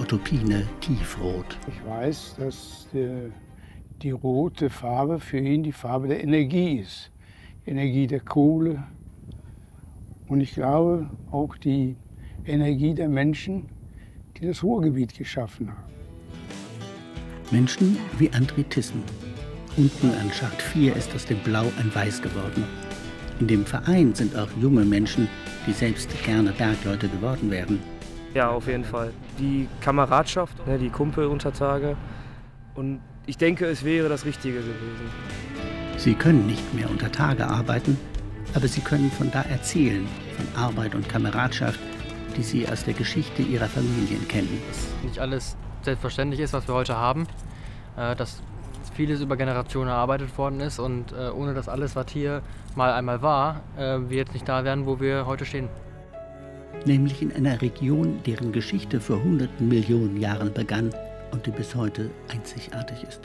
Alpine tiefrot. Ich weiß, dass die rote Farbe für ihn die Farbe der Energie ist. Energie der Kohle und ich glaube auch die Energie der Menschen, die das Ruhrgebiet geschaffen haben. Menschen wie André Thyssen. Unten an Schacht 4 ist aus dem Blau ein Weiß geworden. In dem Verein sind auch junge Menschen, die selbst gerne Bergleute geworden wären. Ja, auf jeden Fall. Die Kameradschaft, die Kumpel unter Tage. Und ich denke, es wäre das Richtige gewesen. Sie können nicht mehr unter Tage arbeiten, aber sie können von da erzählen, von Arbeit und Kameradschaft, die sie aus der Geschichte ihrer Familien kennen. Dass nicht alles selbstverständlich ist, was wir heute haben, dass vieles über Generationen erarbeitet worden ist und ohne das alles, was hier mal einmal war, wir jetzt nicht da wären, wo wir heute stehen. Nämlich in einer Region, deren Geschichte vor hunderten Millionen Jahren begann und die bis heute einzigartig ist.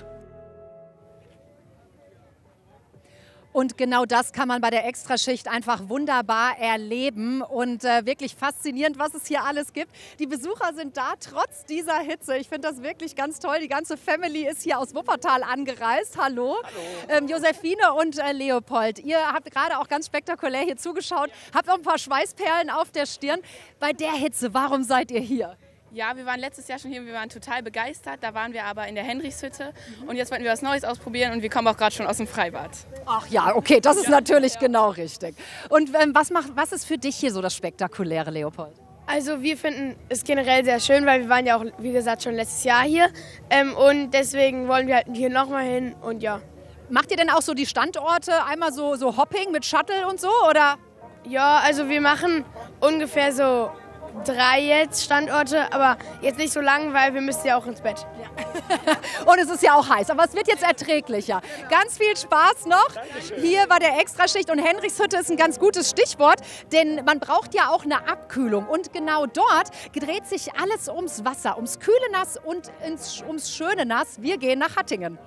Und genau das kann man bei der Extraschicht einfach wunderbar erleben und wirklich faszinierend, was es hier alles gibt. Die Besucher sind da, trotz dieser Hitze. Ich finde das wirklich ganz toll. Die ganze Family ist hier aus Wuppertal angereist. Hallo. Hallo. Josephine und Leopold, ihr habt gerade auch ganz spektakulär hier zugeschaut, habt auch ein paar Schweißperlen auf der Stirn. Bei der Hitze, warum seid ihr hier? Ja, wir waren letztes Jahr schon hier und wir waren total begeistert. Da waren wir aber in der Henrichshütte und jetzt wollten wir was Neues ausprobieren und wir kommen auch gerade schon aus dem Freibad. Ach ja, okay, das ist natürlich genau richtig. Und was ist für dich hier so das Spektakuläre, Leopold? Also wir finden es generell sehr schön, weil wir waren ja auch, wie gesagt, schon letztes Jahr hier. Und deswegen wollen wir halt hier nochmal hin und ja. Macht ihr denn auch so die Standorte einmal so Hopping mit Shuttle und so, oder? Ja, also wir machen ungefähr so 3 jetzt Standorte, aber jetzt nicht so lang, weil wir müssen ja auch ins Bett. Ja. Und es ist ja auch heiß, aber es wird jetzt erträglicher. Ganz viel Spaß noch hier bei der Extraschicht und Henrichshütte ist ein ganz gutes Stichwort, denn man braucht ja auch eine Abkühlung und genau dort dreht sich alles ums Wasser, ums kühle Nass und ums schöne Nass. Wir gehen nach Hattingen.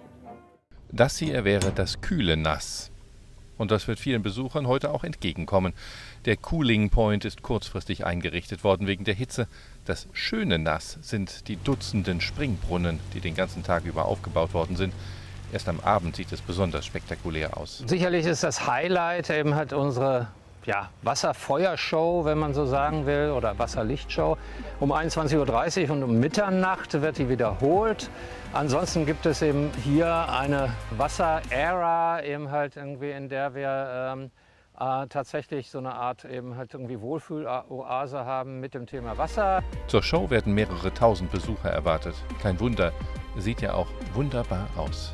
Das hier wäre das kühle Nass. Und das wird vielen Besuchern heute auch entgegenkommen. Der Cooling Point ist kurzfristig eingerichtet worden wegen der Hitze. Das schöne Nass sind die Dutzenden Springbrunnen, die den ganzen Tag über aufgebaut worden sind. Erst am Abend sieht es besonders spektakulär aus. Sicherlich ist das Highlight eben halt unsere Wasserfeuershow, wenn man so sagen will, oder Wasserlichtshow. Um 21:30 Uhr und um Mitternacht wird die wiederholt. Ansonsten gibt es eben hier eine Wasser-Ära, eben halt irgendwie, in der wir tatsächlich so eine Art eben halt irgendwie Wohlfühloase haben mit dem Thema Wasser. Zur Show werden mehrere tausend Besucher erwartet. Kein Wunder, sieht ja auch wunderbar aus.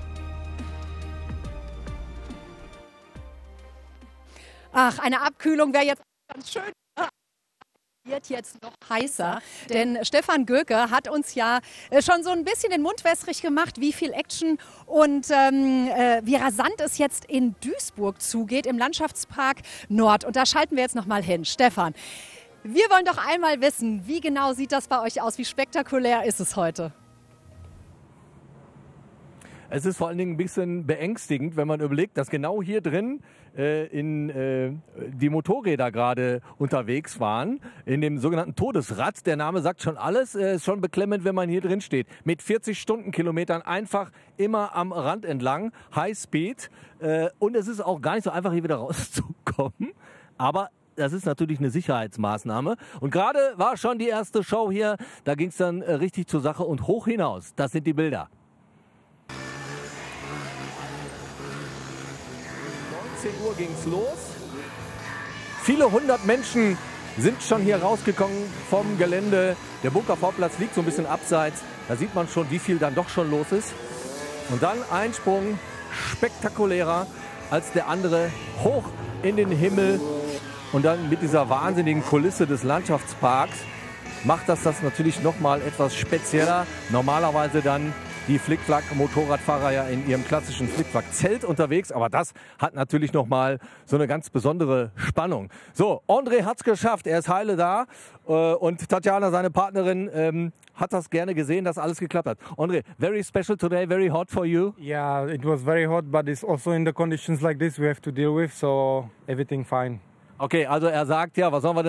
Ach, eine Abkühlung wäre jetzt ganz schön. Wird jetzt noch heißer, denn Stefan Göke hat uns ja schon so ein bisschen den Mund wässrig gemacht, wie viel Action und wie rasant es jetzt in Duisburg zugeht, im Landschaftspark Nord. Und da schalten wir jetzt noch mal hin. Stefan, wir wollen doch einmal wissen, wie genau sieht das bei euch aus? Wie spektakulär ist es heute? Es ist vor allen Dingen ein bisschen beängstigend, wenn man überlegt, dass genau hier drin die Motorräder gerade unterwegs waren, in dem sogenannten Todesrad. Der Name sagt schon alles, ist schon beklemmend, wenn man hier drin steht. Mit 40 Stundenkilometern einfach immer am Rand entlang, High Speed. Und es ist auch gar nicht so einfach, hier wieder rauszukommen. Aber das ist natürlich eine Sicherheitsmaßnahme. Und gerade war schon die erste Show hier, da ging es dann richtig zur Sache und hoch hinaus. Das sind die Bilder. 19 Uhr ging es los. Viele hundert Menschen sind schon hier rausgekommen vom Gelände. Der Bunkervorplatz liegt so ein bisschen abseits. Da sieht man schon, wie viel dann doch schon los ist. Und dann ein Sprung, spektakulärer als der andere, hoch in den Himmel. Und dann mit dieser wahnsinnigen Kulisse des Landschaftsparks macht das natürlich noch mal etwas spezieller. Normalerweise dann die Flickflack-Motorradfahrer ja in ihrem klassischen Flickflack-Zelt unterwegs. Aber das hat natürlich nochmal so eine ganz besondere Spannung. So, André hat's geschafft. Er ist heile da. Und Tatjana, seine Partnerin, hat das gerne gesehen, dass alles geklappt hat. André, very special today, very hot for you. Yeah, it was very hot, but it's also in the conditions like this we have to deal with, so everything fine. Okay, also er sagt ja, was sollen wir denn